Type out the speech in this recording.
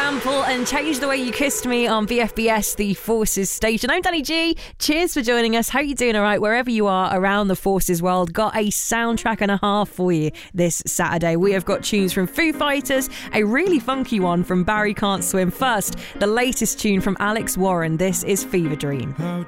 Sample and Change the Way You Kissed Me on VFBS, the Forces station. I'm Danny G. Cheers for joining us. How you doing? All right, wherever you are around the Forces world, got a soundtrack and a half for you this Saturday. We have got tunes from Foo Fighters, a really funky one from Barry Can't Swim. First, the latest tune from Alex Warren. This is Fever Dream.